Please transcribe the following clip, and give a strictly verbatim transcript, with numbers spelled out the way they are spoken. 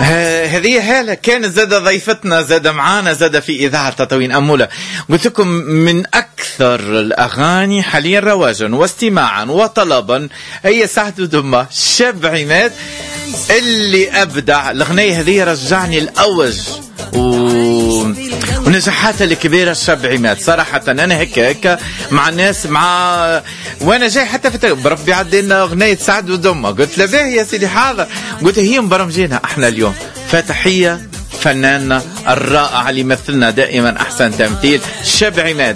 هذه هالة كانت زادة ضيفتنا، زادة معانا، زادة في إذاعة تطاوين أمولة. قلت لكم من أكثر الأغاني حاليا رواجا واستماعا وطلبا هي سعد ودمة شاب عماد اللي أبدع. الأغنية هذه رجعني الأوج و... ونجاحاتها الكبيرة الشاب عماد. صراحة أنا هيك هيك مع الناس مع وأنا جاي حتى في بربي عدينا أغنية سعد ودمة، قلت له باهي يا سيدي حاضر، قلت هي مبرمجينها احنا اليوم. فتحية فناننا الرائع اللي يمثلنا دائما أحسن تمثيل، شاب عماد.